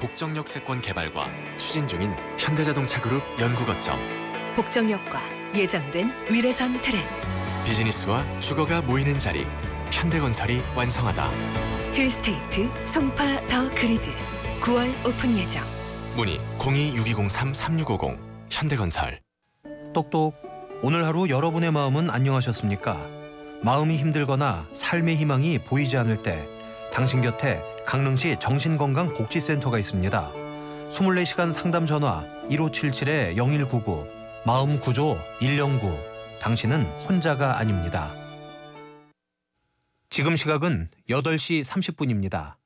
복정역 세권 개발과 추진 중인 현대자동차그룹 연구거점. 복정역과 예정된 위례선 트램. 비즈니스와 주거가 모이는 자리. 현대건설이 완성하다. 힐스테이트 송파 더 그리드. 9월 오픈 예정. 문의 026203-3650 현대건설. 똑똑. 오늘 하루 여러분의 마음은 안녕하셨습니까? 마음이 힘들거나 삶의 희망이 보이지 않을 때 당신 곁에 강릉시 정신건강복지센터가 있습니다. 24시간 상담 전화 1577-0199 마음구조 109. 당신은 혼자가 아닙니다. 지금 시각은 8시 30분입니다.